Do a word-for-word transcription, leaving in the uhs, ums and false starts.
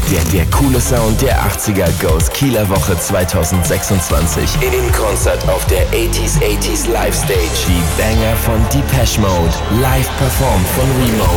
Der, der coole Sound der achtziger goes Kieler Woche zwanzig sechsundzwanzig. In Konzert auf der achtziger achtziger Live Stage. Die Banger von Depeche Mode, live performt von Remote.